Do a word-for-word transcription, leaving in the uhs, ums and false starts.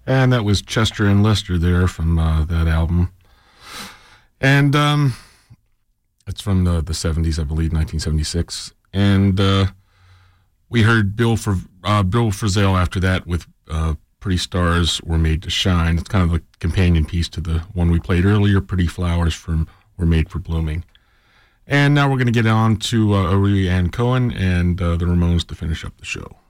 And that was Chester and Lester there from uh, that album. And um, it's from the, the seventies, I believe, nineteen seventy-six. And uh, we heard Bill for uh, Bill Frisell after that with uh, Pretty Stars Were Made to Shine. It's kind of a companion piece to the one we played earlier, Pretty Flowers from Were Made for Blooming. And now we're going to get on to uh, Aurelia Ann Cohen and uh, the Ramones to finish up the show.